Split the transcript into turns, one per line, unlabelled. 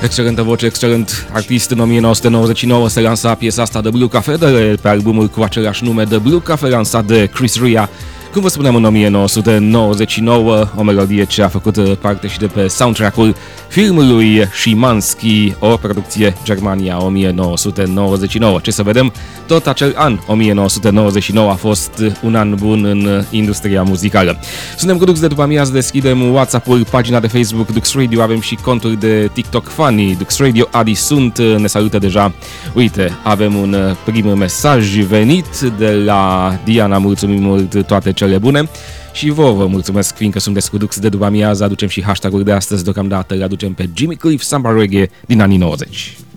Excelentă voce, excelent artist. În 1999 se lansa piesa asta de Blue Cafe pe albumul cu același nume, de Blue Cafe, lansat de Chris Rea. Cum vă spuneam, în 1999, o melodie ce a făcut parte și de pe soundtrack-ul filmului Szymanski, o producție Germania 1999. Ce să vedem, tot acel an, 1999, a fost un an bun în industria muzicală. Suntem cu Dux de după amiază, deschidem WhatsApp-ul, pagina de Facebook Dux Radio, avem și conturi de TikTok Funny, Dux Radio, Adi sunt, ne salută deja. Uite, avem un prim mesaj venit de la Diana, mulțumim mult, toate cele bune. Și vă mulțumesc, fiindcă sunteți cu Dux de după amiază, aducem și hashtag-ul de astăzi, deocamdată îl aducem pe Jimmy Cliff, Samba Reggae din anii 90.